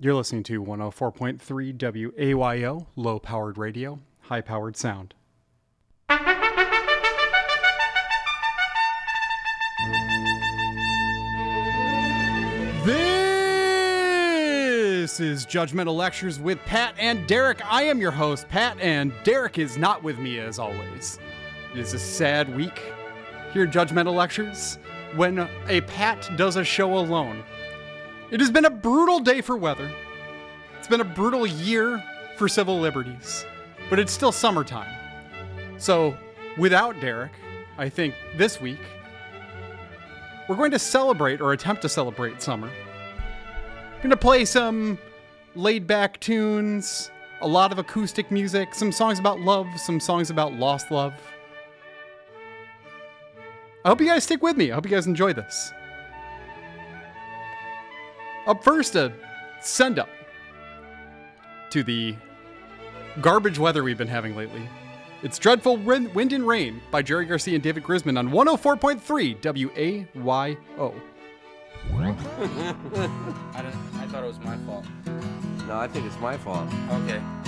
You're listening to 104.3 WAYO, low-powered radio, high-powered sound. This is Judgmental Lectures with Pat and Derek. I am your host, Pat, and Derek is not with me as always. It is a sad week here at Judgmental Lectures when a Pat does a show alone. It has been a brutal day for weather. It's been a brutal year for civil liberties, but it's still summertime. So, without Derek, I think this week, we're going to celebrate or attempt to celebrate summer. We're going to play some laid-back tunes, a lot of acoustic music, some songs about love, some songs about lost love. I hope you guys stick with me. I hope you guys enjoy this. Up first, a send-up to the garbage weather we've been having lately. It's Dreadful Wind and Rain by Jerry Garcia and David Grisman on 104.3 WAYO. I thought it was my fault. No, I think it's my fault. Okay.